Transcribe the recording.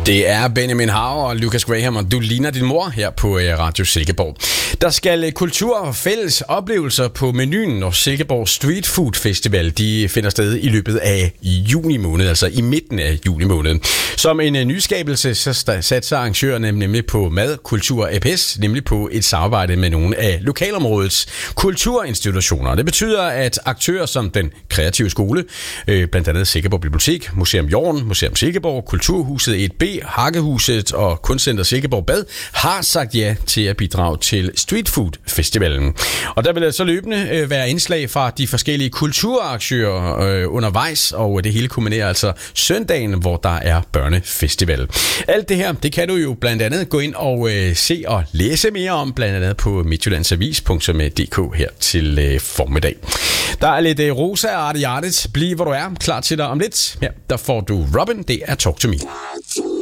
Det er Benjamin Hav og Lucas Graham, og du ligner din mor her på Radio Silkeborg. Der skal kultur og fælles oplevelser på menuen, når Silkeborg Street Food Festival de finder sted i løbet af juni måned, altså i midten af juni måned. Som en nyskabelse så satser arrangørerne nemlig på mad, kultur og APS, nemlig på et samarbejde med nogle af lokalområdets kulturinstitutioner. Det betyder, at aktører som den kreative skole, blandt andet Silkeborg Bibliotek, Museum Jorden, Museum Silkeborg, Kulturhuset 1B, Hakkehuset og Kunstcenter Silkeborg Bad har sagt ja til at bidrage til Street Food Festivalen. Og der vil så løbende være indslag fra de forskellige kulturarrangører undervejs, og det hele kulminerer altså søndagen, hvor der er børnefestival. Alt det her, det kan du jo blandt andet gå ind og se og læse mere om, blandt andet på midtjyllandsavis.dk her til formiddag. Der er lidt rosa artigt. Bliv hvor du er, klar til dig om lidt. Ja, der får du Robin, det er Talk to Me.